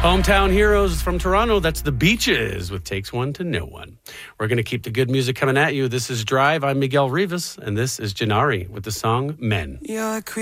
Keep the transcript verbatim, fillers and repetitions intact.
Hometown Heroes from Toronto. That's the Beaches with Takes One to Know One. We're going to keep the good music coming at you. This is Drive. I'm Miguel Rivas, and this is Janari with the song Men. You're